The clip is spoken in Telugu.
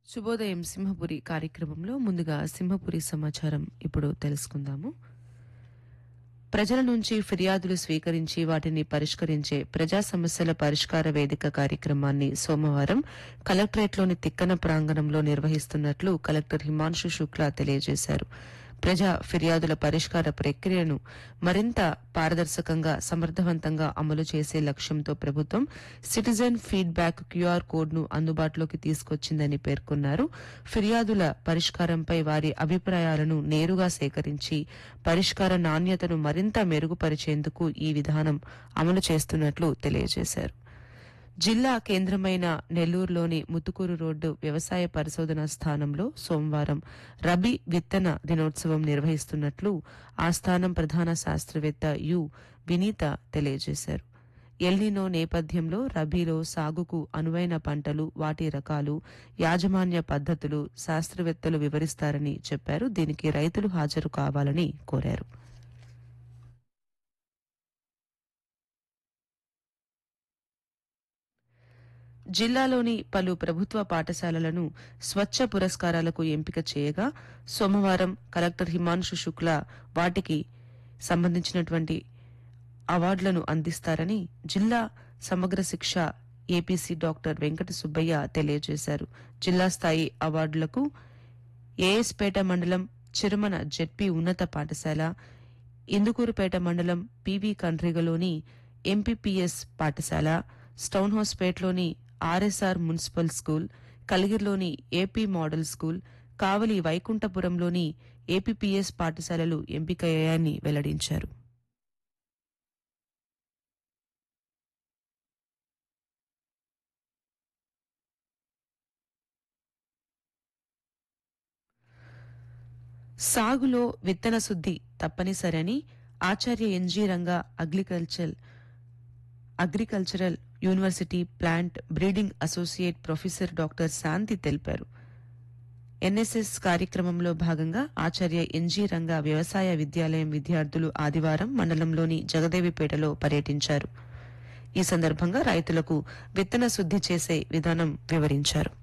శుభోదయం సింహపురి కార్యక్రమంలో ముందుగా సింహపురి సమాచారం ఇప్పుడు తెలుసుకుందాము. ప్రజల నుంచి ఫిర్యాదులు స్వీకరించి వాటిని పరిష్కరించే ప్రజా సమస్యల పరిష్కార వేదిక కార్యక్రమాన్ని సోమవారం కలెక్టరేట్లోని తిక్కన ప్రాంగణంలో నిర్వహిస్తున్నట్లు కలెక్టర్ హిమాంశు శుక్లా తెలియజేశారు. ప్రజా ఫిర్యాదుల పరిష్కార ప్రక్రియను మరింత పారదర్శకంగా సమర్థవంతంగా అమలు చేసే లక్ష్యంతో ప్రభుత్వం సిటిజన్ ఫీడ్బ్యాక్ క్యూఆర్ కోడ్ను అందుబాటులోకి తీసుకొచ్చిందని పేర్కొన్నారు. ఫిర్యాదుల పరిష్కారంపై వారి అభిప్రాయాలను నేరుగా సేకరించి పరిష్కార నాణ్యతను మరింత మెరుగుపరిచేందుకు ఈ విధానం అమలు చేస్తున్నట్లు తెలియజేశారు. జిల్లా కేంద్రమైన నెల్లూరులోని ముతుకూరు రోడ్డు వ్యవసాయ పరిశోధనా స్థానంలో సోమవారం రబీ విత్తన దినోత్సవం నిర్వహిస్తున్నట్లు ఆ స్థానం ప్రధాన శాస్త్రవేత్త యు వినీత తెలియజేశారు. ఎల్నినో నేపథ్యంలో రబీలో సాగుకు అనువైన పంటలు, వాటి రకాలు, యాజమాన్య పద్ధతులు శాస్త్రవేత్తలు వివరిస్తారని చెప్పారు. దీనికి రైతులు హాజరు కావాలని కోరారు. జిల్లాలోని పలు ప్రభుత్వ పాఠశాలలను స్వచ్ఛ పురస్కారాలకు ఎంపిక చేయగా సోమవారం కలెక్టర్ హిమాంశు శుక్లా వాటికి సంబంధించినటువంటి అవార్డులను అందిస్తారని జిల్లా సమగ్ర శిక్ష ఏపీసీ డాక్టర్ వెంకట సుబ్బయ్య తెలియజేశారు. జిల్లా స్థాయి అవార్డులకు ఏఎస్పేట మండలం చిరుమన జెడ్పీ ఉన్నత పాఠశాల, ఇందుకూరుపేట మండలం పివి కండ్రిగలోని ఎంపీపీఎస్ పాఠశాల, స్టౌన్ హౌస్పేట్లోని RSR municipal school, కలిగిరిలోని AP model school, కావలి వైకుంఠపురంలోని ఏపీపీఎస్ పాఠశాలలు ఎంపికయ్యాయని వెల్లడించారు. సాగులో విత్తన శుద్ధి తప్పనిసరని ఆచార్య NG Ranga agricultural university plant breeding associate professor doctor శాంతి తెలిపారు. ఎన్ఎస్ఎస్ కార్యక్రమంలో భాగంగా ఆచార్య ఎన్జీ రంగా వ్యవసాయ విద్యాలయం విద్యార్థులు ఆదివారం మండలంలోని జగదేవిపేటలో పర్యటించారు. ఈ సందర్భంగా రైతులకు విత్తన శుద్ధి చేసే విధానం వివరించారు.